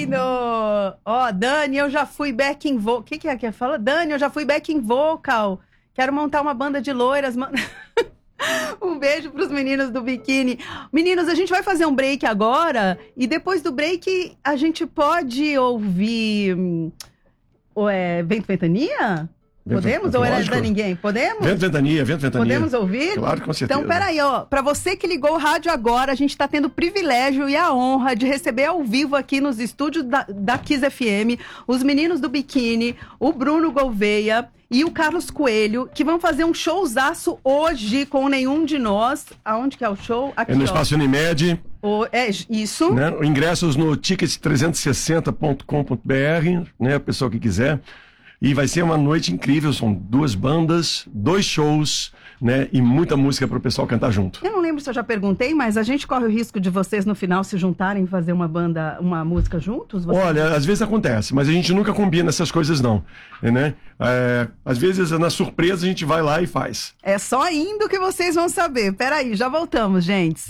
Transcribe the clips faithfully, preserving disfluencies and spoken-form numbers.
lindo! Ó, Dani, eu já fui backing vocal. O que que é que fala? Dani, eu já fui backing vocal. Quero montar uma banda de loiras. Man... Um beijo pros meninos do biquíni. Meninos, a gente vai fazer um break agora. E depois do break, a gente pode ouvir... Ué, Vento Ventania? Podemos? Ou era da ninguém? Podemos? Vento Ventania, Vento Ventania. Podemos ouvir? Claro, com certeza. Então, peraí, ó. Pra você que ligou o rádio agora, a gente tá tendo o privilégio e a honra de receber ao vivo aqui nos estúdios da, da Kiss F M os meninos do biquíni, o Bruno Gouveia e o Carlos Coelho, que vão fazer um showzaço hoje com Nenhum de Nós. Aonde que é o show? Aqui, é no ó. Espaço Unimed. O, é isso. Né? Ingressos no ticket trezentos e sessenta ponto com ponto b r, né? A pessoa que quiser. E vai ser uma noite incrível, são duas bandas, dois shows, né? E muita música para o pessoal cantar junto. Eu não lembro se eu já perguntei, mas a gente corre o risco de vocês no final se juntarem e fazer uma banda, uma música juntos? Vocês... Olha, às vezes acontece, mas a gente nunca combina essas coisas não, né? É, às vezes na surpresa a gente vai lá e faz. É só indo que vocês vão saber. Peraí, já voltamos, gente.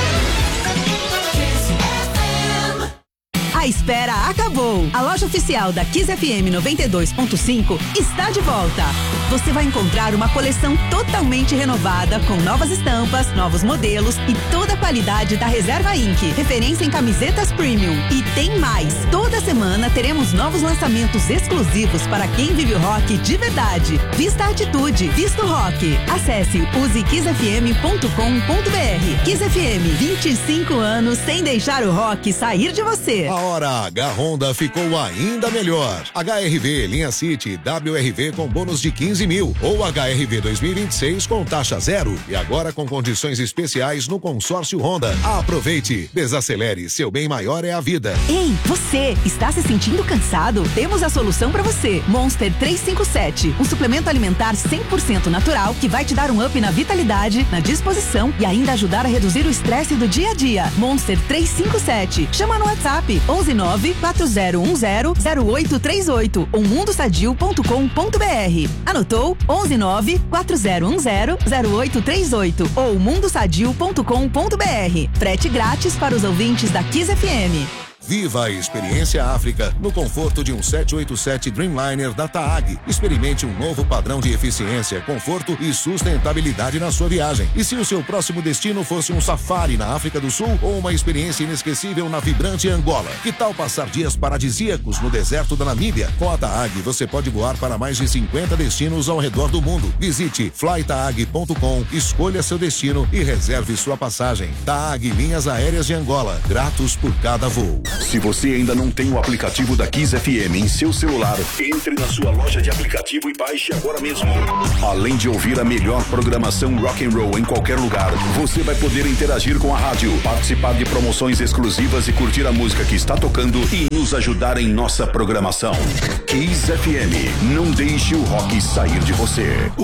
A espera acabou. A loja oficial da Kiss F M noventa e dois ponto cinco está de volta. Você vai encontrar uma coleção totalmente renovada com novas estampas, novos modelos e toda a qualidade da Reserva Ink, referência em camisetas premium. E tem mais. Toda semana teremos novos lançamentos exclusivos para quem vive o rock de verdade. Vista a atitude, vista o rock. Acesse use kiss f m ponto com ponto b r. Kiss F M, vinte e cinco anos sem deixar o rock sair de você. A hora H Honda ficou ainda melhor. H R V linha City W R V com bônus de quinze mil ou H R V dois mil e vinte e seis com taxa zero e agora com condições especiais no consórcio Honda. Aproveite, desacelere, seu bem maior é a vida. Ei, você, está se sentindo cansado? Temos a solução para você. Monster trezentos e cinquenta e sete, um suplemento alimentar cem por cento natural que vai te dar um up na vitalidade, na disposição e ainda ajudar a reduzir o estresse do dia a dia. Monster trezentos e cinquenta e sete. Chama no WhatsApp onze nove quatro zero um zero zero oito três oito ou mundo sadio ponto com ponto b r. Anotou? onze nove quatro zero um zero zero oito três oito ou mundo sadio ponto com ponto b r. Frete grátis para os ouvintes da Kiss F M. Viva a experiência África no conforto de um sete oito sete Dreamliner da Taag. Experimente um novo padrão de eficiência, conforto e sustentabilidade na sua viagem. E se o seu próximo destino fosse um safari na África do Sul ou uma experiência inesquecível na vibrante Angola? Que tal passar dias paradisíacos no deserto da Namíbia? Com a Taag você pode voar para mais de cinquenta destinos ao redor do mundo. Visite fly taag ponto com, escolha seu destino e reserve sua passagem. Taag Linhas Aéreas de Angola, gratos por cada voo. Se você ainda não tem o aplicativo da Kiss F M em seu celular, entre na sua loja de aplicativo e baixe agora mesmo. Além de ouvir a melhor programação rock and roll em qualquer lugar, você vai poder interagir com a rádio, participar de promoções exclusivas e curtir a música que está tocando e nos ajudar em nossa programação. Kiss F M, não deixe o rock sair de você.